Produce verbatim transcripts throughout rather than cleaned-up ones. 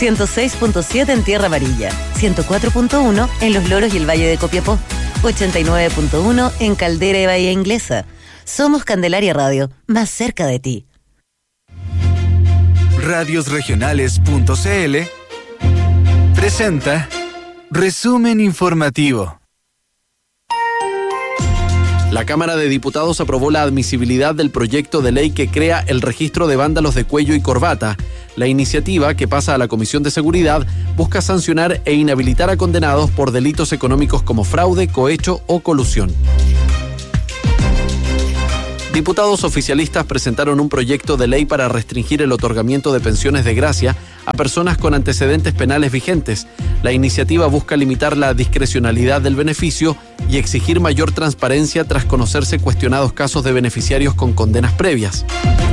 ciento seis punto siete en Tierra Amarilla, ciento cuatro punto uno en Los Loros y el Valle de Copiapó, ochenta y nueve punto uno en Caldera y Bahía Inglesa. Somos Candelaria Radio, más cerca de ti. radios regionales punto c l presenta Resumen Informativo. La Cámara de Diputados aprobó la admisibilidad del proyecto de ley que crea el registro de vándalos de cuello y corbata. La iniciativa, que pasa a la Comisión de Seguridad, busca sancionar e inhabilitar a condenados por delitos económicos como fraude, cohecho o colusión. Diputados oficialistas presentaron un proyecto de ley para restringir el otorgamiento de pensiones de gracia a personas con antecedentes penales vigentes. La iniciativa busca limitar la discrecionalidad del beneficio y exigir mayor transparencia tras conocerse cuestionados casos de beneficiarios con condenas previas.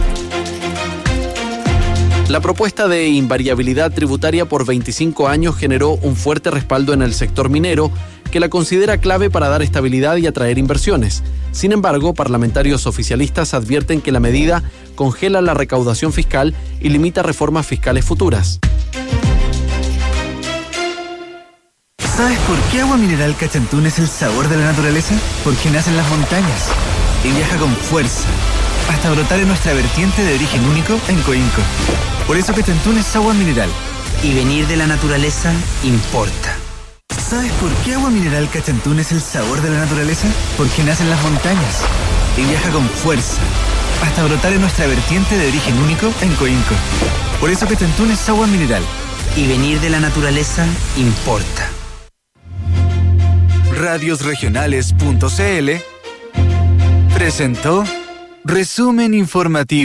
La propuesta de invariabilidad tributaria por veinticinco años generó un fuerte respaldo en el sector minero, que la considera clave para dar estabilidad y atraer inversiones. Sin embargo, parlamentarios oficialistas advierten que la medida congela la recaudación fiscal y limita reformas fiscales futuras. ¿Sabes por qué Agua Mineral Cachantún es el sabor de la naturaleza? Porque nace en las montañas y viaja con fuerza hasta brotar en nuestra vertiente de origen único en Coinco. Por eso Cachantún es agua mineral. Y venir de la naturaleza importa. ¿Sabes por qué Agua Mineral Cachantún es el sabor de la naturaleza? Porque nace en las montañas y viaja con fuerza hasta brotar en nuestra vertiente de origen único en Coinco. Por eso Cachantún es agua mineral. Y venir de la naturaleza importa. radios regionales punto c l presentó Resumen Informativo.